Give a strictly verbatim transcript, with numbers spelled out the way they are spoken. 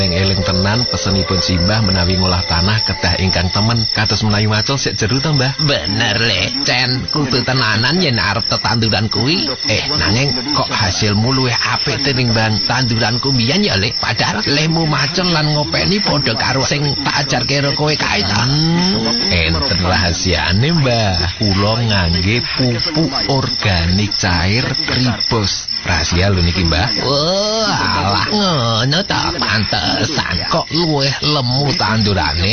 Eling tenan pesenipun simbah menawi ngolah tanah kedah ingkang temen kados menawi macul sik jeru to Mbah. Bener le, Cen, kudu tenanan yen arep tetanduran kuwi. Eh nanging kok hasilmu luwih apik tinimbang tanduranku mbiyen ya Le. Padahal lemu macul lan ngopeni padha karo sing tak ajarke karo kowe kae ta. Hmm, enten rahasiane Mbah. Kula ngangge pupuk organik cair Tribos. Rahasia lho niki Mbah. Wah, alah ngono ta pantesan kok luwih lemu tandurane.